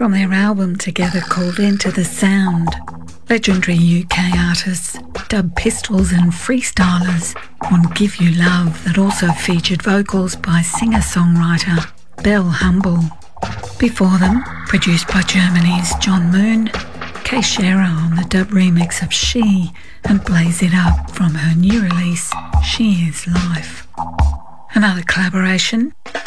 From their album together called Into the Sound, legendary UK artists Dub Pistols and freestylers on Give You Love that also featured vocals by singer-songwriter Belle Humble. Before them, produced by Germany's John Moon, Kay Shearer on the dub remix of She and Blaze It Up from her new release, She Is Life. Another collaboration